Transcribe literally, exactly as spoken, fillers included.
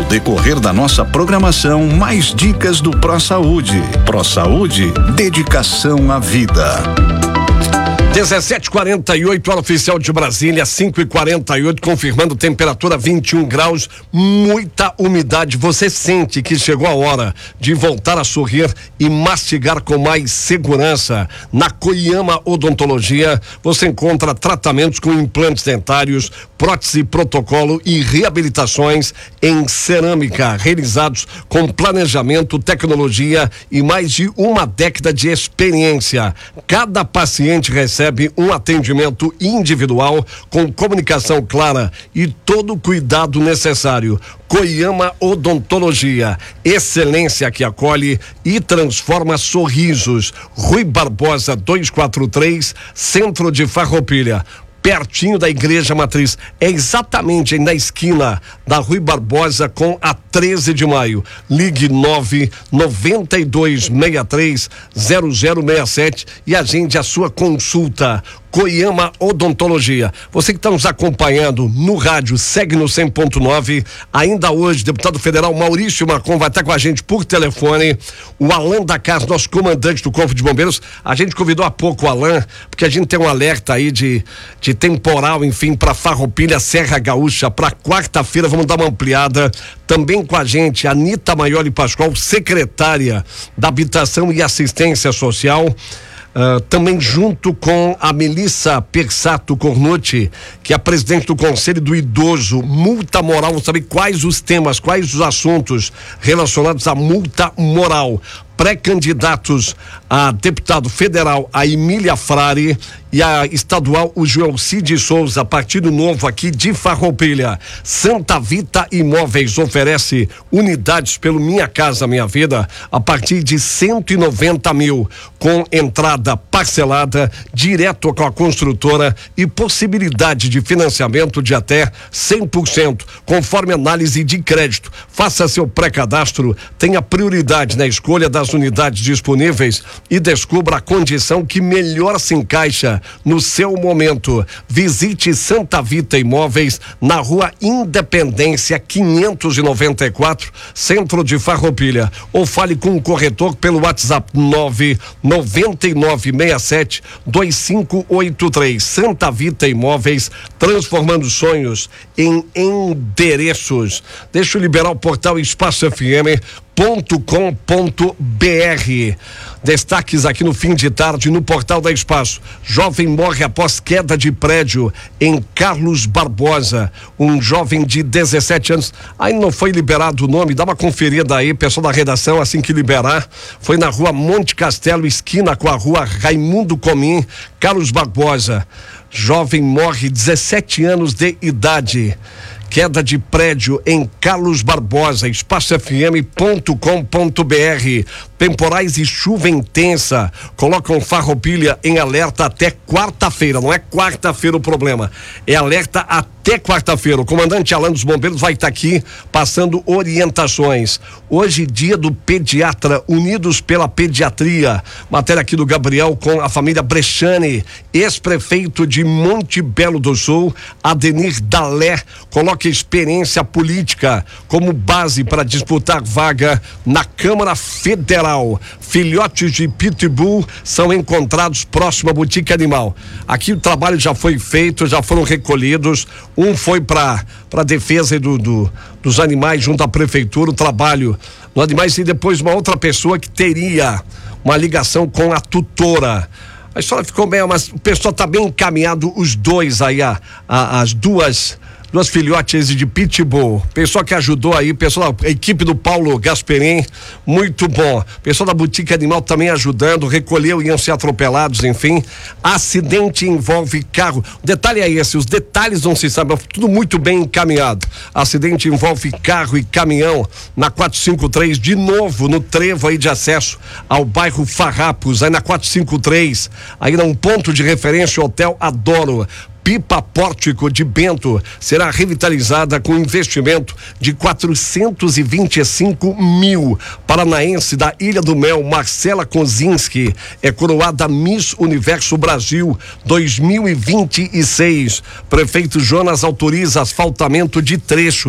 decorrer da nossa programação, mais dicas do ProSaúde. ProSaúde, dedicação à vida. dezessete e quarenta e oito, hora oficial de Brasília, cinco e quarenta e oito, confirmando temperatura vinte e um graus, muita umidade. Você sente que chegou a hora de voltar a sorrir e mastigar com mais segurança. Na Koyama Odontologia, você encontra tratamentos com implantes dentários, prótese, protocolo e reabilitações em cerâmica, realizados com planejamento, tecnologia e mais de uma década de experiência. Cada paciente recebe recebe um atendimento individual com comunicação clara e todo o cuidado necessário. Koyama Odontologia, excelência que acolhe e transforma sorrisos. Rui Barbosa duzentos e quarenta e três, Centro de Farroupilha, pertinho da Igreja Matriz. É exatamente na esquina da Rui Barbosa com a treze de maio. Ligue nove noventa e dois sessenta e três zero zero sessenta e sete e agende a sua consulta. Koyama Odontologia. Você que está nos acompanhando no rádio, segue no cem ponto nove. Ainda hoje, deputado federal Maurício Marcon vai estar com a gente por telefone. O Alan da Casa, nosso comandante do Corpo de Bombeiros. A gente convidou há pouco o Alan, porque a gente tem um alerta aí de, de temporal, enfim, para Farroupilha, Serra Gaúcha, para quarta-feira. Vamos dar uma ampliada. Também com a gente, Anita Maioli Pascoal, secretária da Habitação e Assistência Social. Uh, também junto com a Melissa Persato Cornucci, que é a presidente do Conselho do Idoso. Multa moral, vamos saber quais os temas, quais os assuntos relacionados à multa moral. Pré-candidatos a deputado federal, a Emília Frari, e a estadual, o Joelcide Souza, Partido Novo aqui de Farroupilha. Santa Vita Imóveis oferece unidades pelo Minha Casa Minha Vida a partir de cento e noventa mil, com entrada parcelada, direto com a construtora e possibilidade de financiamento de até cem por cento, conforme análise de crédito. Faça seu pré-cadastro, tenha prioridade na escolha das unidades disponíveis e descubra a condição que melhor se encaixa no seu momento. Visite Santa Vita Imóveis na Rua Independência quinhentos e noventa e quatro, Centro de Farroupilha, ou fale com o corretor pelo WhatsApp nove nove nove seis sete dois cinco oito três. Santa Vita Imóveis, transformando sonhos em endereços. Deixa eu liberar o portal Espaço F M ponto com ponto br. Destaques aqui no fim de tarde no portal da Espaço. Jovem morre após queda de prédio em Carlos Barbosa. Um jovem de dezessete anos, ainda não foi liberado o nome, dá uma conferida aí, pessoal da redação, assim que liberar. Foi na rua Monte Castelo, esquina com a rua Raimundo Comim, Carlos Barbosa. Jovem morre, dezessete anos de idade. Queda de prédio em Carlos Barbosa. Espaço F M ponto com ponto br. Temporais e chuva intensa colocam Farroupilha em alerta até quarta-feira. Não é quarta-feira o problema, é alerta até quarta-feira. O comandante Alan dos Bombeiros vai estar aqui passando orientações. Hoje, dia do pediatra, Unidos pela Pediatria. Matéria aqui do Gabriel com a família Brechani. Ex-prefeito de Monte Belo do Sul, Adenir Dalé, coloca experiência política como base para disputar vaga na Câmara Federal. Filhotes de pitbull são encontrados próximo à Boutique Animal. Aqui o trabalho já foi feito, já foram recolhidos. Um foi para para defesa do, do, dos animais junto à prefeitura, o trabalho dos animais, e depois uma outra pessoa que teria uma ligação com a tutora. A história ficou bem, mas o pessoal está bem encaminhado, os dois aí, a, a, as duas duas filhotes de pitbull. Pessoal que ajudou aí, pessoal da equipe do Paulo Gasperim, muito bom. Pessoal da Boutique Animal também ajudando, recolheu, iam ser atropelados, enfim. Acidente envolve carro. O detalhe é esse, os detalhes não se sabem, tudo muito bem encaminhado. Acidente envolve carro e caminhão na quatrocentos e cinquenta e três, de novo no trevo aí de acesso ao bairro Farrapos, aí na quatrocentos e cinquenta e três, aí num ponto de referência, o Hotel Adoro. Pipa Pórtico de Bento será revitalizada com investimento de quatrocentos e vinte e cinco mil. Paranaense da Ilha do Mel, Marcela Kozinski, é coroada Miss Universo Brasil dois mil e vinte e seis. Prefeito Jonas autoriza asfaltamento de trecho